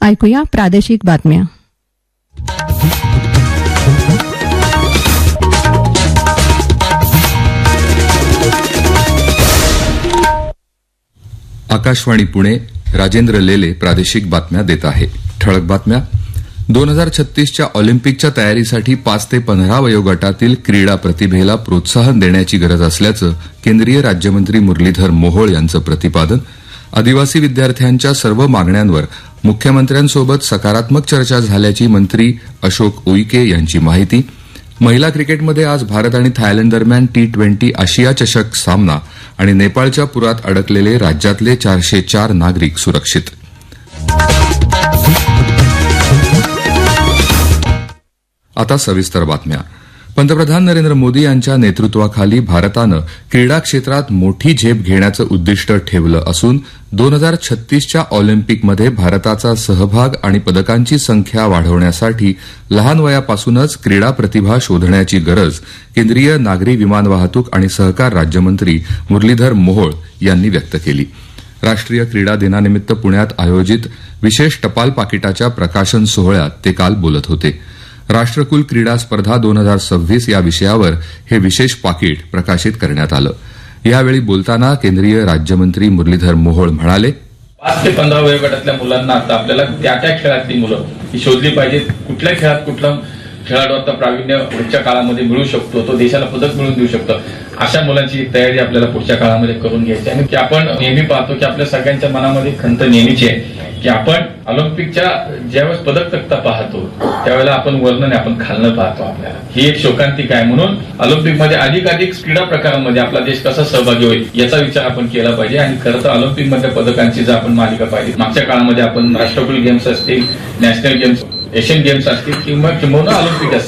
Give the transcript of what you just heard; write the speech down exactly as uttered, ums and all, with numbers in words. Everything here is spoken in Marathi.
ऐकूया प्रादेशिक बातम्या. आकाशवाणी पुणे. राजेंद्र लेले प्रादेशिक बातम्या देत आहे. ठळक बातम्या. दोन हजार छत्तीसच्या ऑलिम्पिकच्या तयारीसाठी पाच ते पंधरा वयोगटातील क्रीडा प्रतिभेला प्रोत्साहन देण्याची गरज असल्याचं केंद्रीय राज्यमंत्री मुरलीधर मोहोळ यांचं प्रतिपादन. आदिवासी विद्यार्थ्यांच्या सर्व मागण्यांवर मुख्यमंत्र्यांसोबत सकारात्मक चर्चा झाल्याची मंत्री अशोक उईके यांची माहिती. महिला क्रिकेटमध्ये आज भारत आणि थायलंड दरम्यान टी ट्वेंटी आशिया चषक सामना आणि नेपाळच्या पुरात अडकलेले राज्यातले चारशे चार नागरिक सुरक्षित. आता सविस्तर बातम्या. पंतप्रधान नरेंद्र मोदी यांच्या नेतृत्वाखाली भारतानं क्रीडा क्षेत्रात मोठी झेप घेण्याचं उद्दिष्ट ठेवलं असून दोन हजार छत्तीसच्या ऑलिम्पिकमध्ये भारताचा सहभाग आणि पदकांची संख्या वाढवण्यासाठी लहान वयापासूनच क्रीडा प्रतिभा शोधण्याची गरज केंद्रीय नागरी विमान वाहतूक आणि सहकार राज्यमंत्री मुरलीधर मोहोळ यांनी व्यक्त केली. राष्ट्रीय क्रीडा दिनानिमित्त पुण्यात आयोजित विशेष टपाल पाकिटाच्या प्रकाशन सोहळ्यात ते काल बोलत होते. राष्ट्रकुल क्रीडा स्पर्धा दोन हजार सव्वीस या विषयावर हे विशेष पाकिट प्रकाशित करण्यात आलं. यावेळी बोलताना केंद्रीय राज्यमंत्री मुरलीधर मोहोळ म्हणाले, पाच ते पंधरा वयोगटातल्या मुलांना आता आपल्याला त्या त्या खेळातली मुलं ही शोधली पाहिजेत. कुठल्या खेळात कुठला खेळाडू आता प्रावीण्य पुढच्या काळामध्ये मिळू शकतो, तो देशाला पदक मिळवून देऊ शकतो, अशा मुलांची तयारी आपल्याला पुढच्या काळामध्ये करून घ्यायची. आणि आपण नेहमी पाहतो की आपल्या सगळ्यांच्या मनामध्ये खंत नेहमीची आहे की आपण ऑलिम्पिकच्या ज्यावेळेस पदक तक्ता पाहतो त्यावेळेला आपण वर्ण आपण खालनं पाहतो. आपल्याला ही एक शोकांतिका आहे. म्हणून ऑलिम्पिकमध्ये अधिकाधिक क्रीडा प्रकारांमध्ये आपला देश कसा सहभागी होईल याचा विचार आपण केला पाहिजे. आणि खरं तर ऑलिम्पिकमध्ये पदकांची जर आपण मालिका पाहिली, मागच्या काळामध्ये आपण राष्ट्रकुल गेम्स असतील, नॅशनल गेम्स, एशियन गेम्स असतील किंवा किंवा ऑलिम्पिक असतील,